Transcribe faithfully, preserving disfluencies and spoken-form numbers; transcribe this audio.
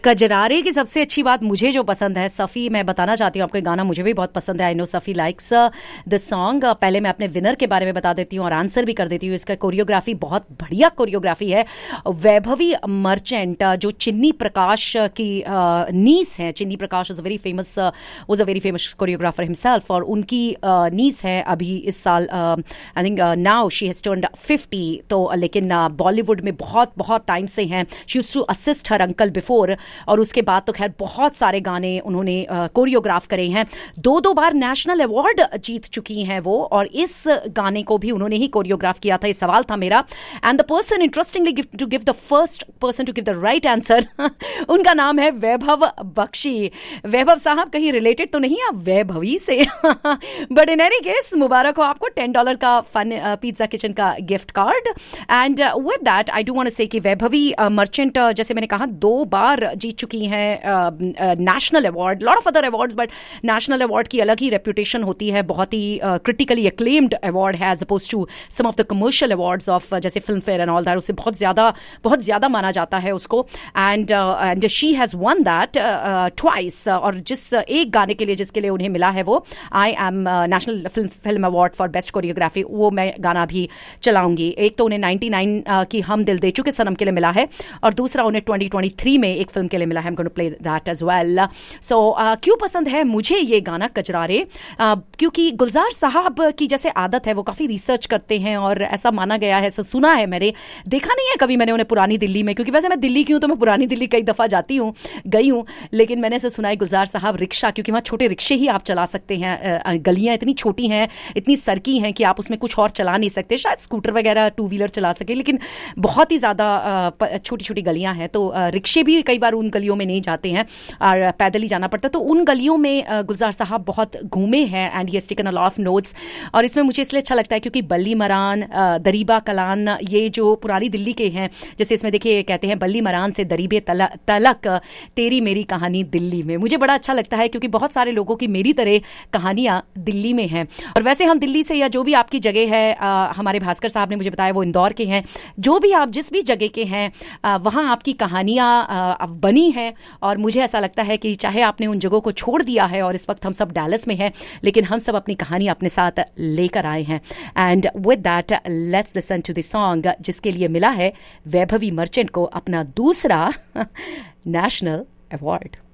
कजरारे की सबसे अच्छी बात मुझे जो पसंद है, सफ़ी, मैं बताना चाहती हूँ आपको, गाना मुझे भी बहुत पसंद है। I know Safi likes the song. पहले मैं अपने विनर के बारे में बता देती हूँ और आंसर भी कर देती हूँ। इसका कोरियोग्राफी बहुत बढ़िया कोरियोग्राफी है। वैभवी मर्चेंट जो चिन्नी प्रकाश की नीस है, चिन्नी प्रकाश is a very famous was a very famous choreographer himself, और उनकी नीस है अभी इस साल, I think now she has turned fifty. तो लेकिन बॉलीवुड में बहुत बहुत टाइम से हैं। She used to assist her uncle before, और उसके बाद तो खैर बहुत सारे गाने उन्होंने कोरियोग्राफ uh, करे हैं। दो दो बार नेशनल अवार्ड जीत चुकी हैं वो, और इस गाने को भी उन्होंने ही कोरियोग्राफ किया था। ये सवाल था मेरा, and the person interestingly to give the first person to give the right answer, उनका नाम है वैभव बख्शी। वैभव साहब कहीं रिलेटेड तो नहीं आप वैभवी से? बट इन एनी केस मुबारक हो आपको टेन डॉलर का फन पिज्जा किचन का gift card. And with that I do want to से कि वैभवी मर्चेंट uh, जैसे मैंने कहा दो बार जीत चुकी हैं national award, lot of other awards, but national award की अलग ही रेप्यूटेशन होती है, बहुत ही क्रिटिकली एक्लेम्ड अवार्ड है as oppose to some of the commercial awards of जैसे film fair and all that, उससे बहुत ज्यादा बहुत ज्यादा माना जाता है उसको। And and she has one that twice, और जिस एक गाने के लिए जिसके लिए उन्हें मिला है वो I am national film film award for best choreography, वो मैं गाना भी चलाऊंगी। एक तो उन्हें नाइन्टी नाइन uh, की हम दिल दे चुके सनम के लिए मिला है, और दूसरा उन्हें ट्वेंटी ट्वेंटी थ्री में एक फिल्म के लिए मिला है। I'm going to play that as well. So uh, क्यों पसंद है मुझे ये गाना कजरारे? uh, क्योंकि गुलजार साहब की जैसे आदत है वो काफ़ी रिसर्च करते हैं, और ऐसा माना गया है, सुना है, मैंने देखा नहीं है कभी मैंने उन्हें पुरानी दिल्ली में, क्योंकि वैसे मैं दिल्ली की हूँ तो मैं पुरानी दिल्ली कई दफ़ा जाती हूँ गई हूँ, लेकिन मैंने ऐसे सुना है गुलजार साहब रिक्शा, क्योंकि वहाँ छोटे रिक्शे ही आप चला सकते हैं, गलियाँ इतनी छोटी हैं, इतनी सरकी हैं कि आप उसमें कुछ और चला नहीं सकते, शायद स्कूटर वगैरह टू व्हीलर चला सके, लेकिन बहुत ही ज़्यादा छोटी छोटी गलियाँ हैं, तो रिक्शे भी कई बार उन गलियों में नहीं जाते हैं और पैदल ही जाना पड़ता है। तो उन गलियों में गुलजार साहब बहुत घूमे हैं, and he has taken a lot of notes. और इसमें मुझे इसलिए अच्छा लगता है क्योंकि बल्ली मरान, दरीबा कलान, ये जो पुरानी दिल्ली के हैं, जैसे इसमें देखिए कहते हैं बल्ली मरान से दरीबे तलक तेरी मेरी कहानी दिल्ली में, मुझे बड़ा अच्छा लगता है क्योंकि बहुत सारे लोगों की मेरी तरह कहानियाँ दिल्ली में हैं। और वैसे हम दिल्ली से या जो भी आपकी जगह है, आ, हमारे भास्कर साहब ने मुझे बताया वो इंदौर के हैं, जो भी आप जिस भी जगह के हैं वहाँ आपकी कहानियाँ बनी हैं, और मुझे ऐसा लगता है कि चाहे आपने उन जगहों को छोड़ दिया है और इस वक्त हम सब डैलस में हैं, लेकिन हम सब अपनी कहानी अपने साथ लेकर आए हैं। And with that let's listen to the song जिसके लिए मिला है वैभवी मर्चेंट को अपना दूसरा नेशनल अवार्ड।